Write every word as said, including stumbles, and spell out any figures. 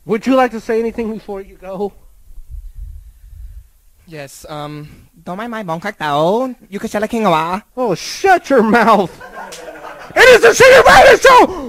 Would you like to say anything before you go? Yes, um, 當咪買網卡豆，要佢寫得傾嘅話。 Oh, shut your mouth! It is the Secret Radio Show!